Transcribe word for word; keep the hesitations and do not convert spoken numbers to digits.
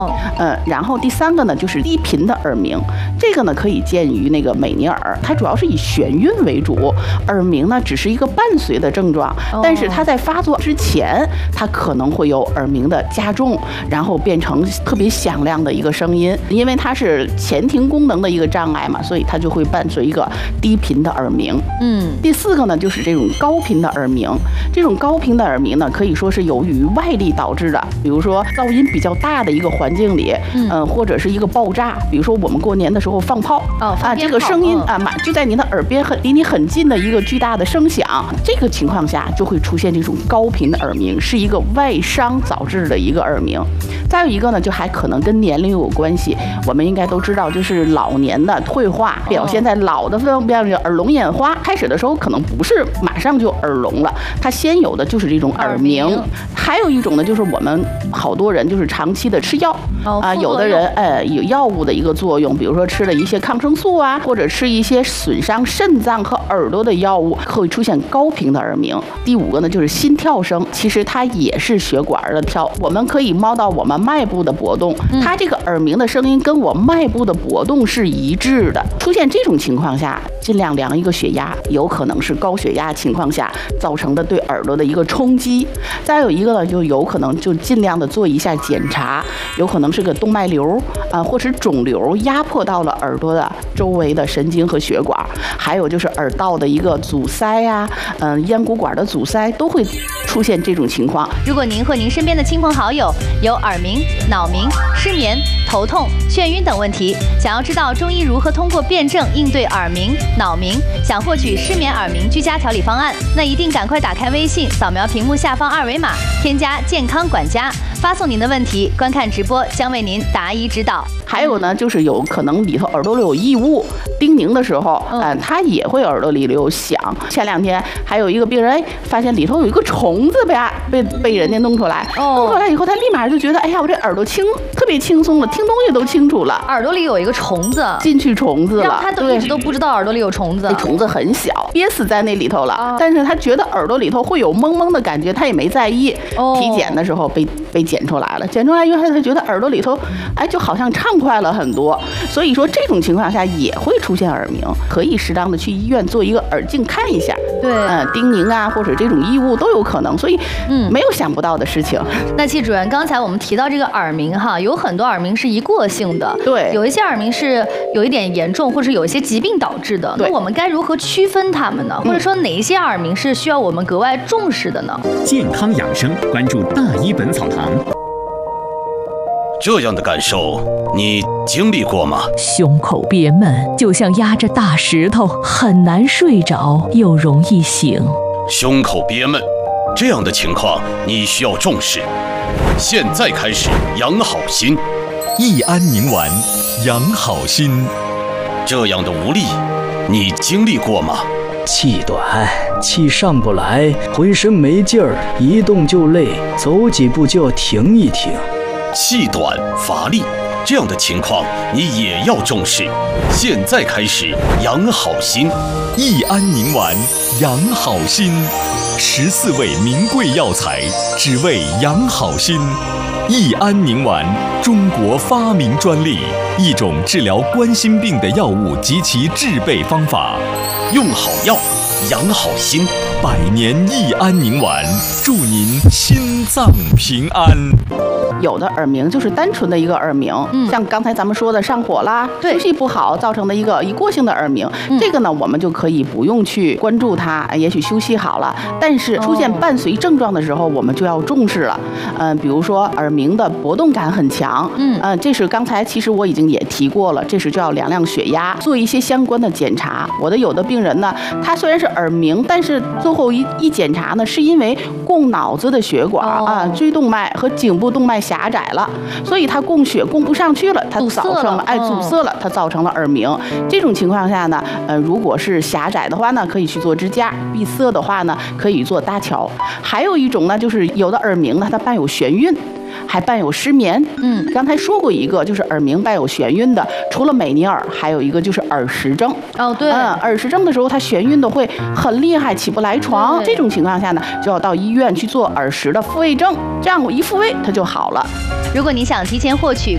呃，然后第三个呢就是低频的耳鸣，这个呢可以见于那个美尼尔，它主要是以眩晕为主，耳鸣呢只是一个伴随的症状，但是它在发作之前，它可能会有耳鸣的加重，然后变成特别响亮的一个声音，因为它是前庭功能的一个障碍嘛，所以它就会伴随一个低频的耳鸣。嗯，第四个呢就是这种高频的耳鸣，这种高频的耳鸣呢可以说是由于外力导致的，比如说噪音比较大的一个环境里，嗯、呃，或者是一个爆炸，比如说我们过年的时候放炮， 哦， 啊，这个声音啊，马就在你的耳边很离你很近的一个巨大的声响，这个情况下就会出现这种高频的耳鸣，是一个外伤导致的一个耳鸣。再有一个呢，就还可能跟年龄有关系，我们应该都知道，就是老年的退化表现在老的方面，耳聋眼花，开始的时候可能不是马上就耳聋了，它先有的就是这种耳鸣。耳鸣还有一种呢，就是我们好多人就是长期的吃药。啊、呃，有的人呃有药物的一个作用，比如说吃了一些抗生素啊，或者吃一些损伤肾脏和耳朵的药物，会出现高频的耳鸣。第五个呢就是心跳声，其实它也是血管的跳，我们可以猫到我们脉部的搏动，它这个耳鸣的声音跟我脉部的搏动是一致的。出现这种情况下，尽量量一个血压，有可能是高血压情况下造成的对耳朵的一个冲击。再有一个呢，就有可能就尽量的做一下检查，有可能是个动脉瘤啊、呃，或是肿瘤压迫到了耳朵的周围的神经和血管，还有就是耳道的一个阻塞呀、啊，嗯、呃，咽鼓管的阻塞都会出现这种情况。 如果您或您身边的亲朋好友有耳鸣、脑鸣、失眠、头痛、眩晕等问题，想要知道中医如何通过辩证应对耳鸣、脑鸣，想获取失眠耳鸣居家调理方案，那一定赶快打开微信，扫描屏幕下方二维码，添加健康管家，发送您的问题，观看直播将为您答疑指导。 还有呢，就是有可能里头耳朵里有异物，叮咛的时候，嗯、呃，它也会耳朵里有响。前两天还有一个病人，哎，发现里头有一个虫子被被被人家弄出来，哦、弄出来以后，他立马就觉得，哎呀，我这耳朵轻，特别轻松了，听东西都清楚了。 耳朵里有一个虫子， 进去虫子了， 让他都一直都不知道耳朵里有虫子。 那虫子很小，憋死在那里头了，哦、但是他觉得耳朵里头会有蒙蒙的感觉，他也没在意。哦、体检的时候被被检出来了，检出来以后，他觉得耳朵里头，哎，就好像畅快了很多。所以说这种情况下也会出现耳鸣，可以适当的去医院做一个耳镜看一下。 对， 嗯、呃，叮咛啊，或者这种异物都有可能，所以嗯，没有想不到的事情。 那戚主任，刚才我们提到这个耳鸣哈，有很多耳鸣是一过性的， 对， 有一些耳鸣是有一点严重，或者有一些疾病导致的。那我们该如何区分它们呢？或者说哪一些耳鸣是需要我们格外重视的呢？ 健康养生，关注大医本草堂。 这样的感受你经历过吗？ 胸口憋闷，就像压着大石头，很难睡着，又容易醒。 胸口憋闷，这样的情况你需要重视。现在开始养好心， 益安宁丸养好心。 这样的无力你经历过吗？ 气短，气上不来，浑身没劲儿，一动就累，走几步就要停一停。 气短乏力，这样的情况你也要重视。现在开始养好心， 益安宁丸养好心，十四味名贵药材，只为养好心。益安宁丸，中国发明专利，一种治疗冠心病的药物及其制备方法。 用好药，养好心， 百年益安宁丸，祝您心脏平安。 有的耳鸣就是单纯的一个耳鸣，嗯、像刚才咱们说的上火啦，休息不好造成的一个一过性的耳鸣，嗯、这个呢我们就可以不用去关注它，也许休息好了。但是出现伴随症状的时候，我们就要重视了。嗯、呃，比如说耳鸣的搏动感很强，嗯，呃，这是刚才其实我已经也提过了，这是就要量量血压，做一些相关的检查。我的有的病人呢，他虽然是耳鸣，但是最后一一检查呢，是因为供脑子的血管啊、哦、椎动脉和颈部动脉狭窄了，所以它供血供不上去了，它造成了哎阻塞了，它造成了耳鸣。这种情况下呢，呃，如果是狭窄的话呢，可以去做支架；闭塞的话呢，可以做搭桥。还有一种呢，就是有的耳鸣呢，它伴有眩晕。还伴有失眠，嗯，刚才说过一个，就是耳鸣伴有眩晕的，除了美尼尔，还有一个就是耳石症。 哦，对， 嗯，耳石症的时候，它眩晕的会很厉害，起不来床。这种情况下呢，就要到医院去做耳石的复位症，这样我一复位它就好了。 如果你想提前获取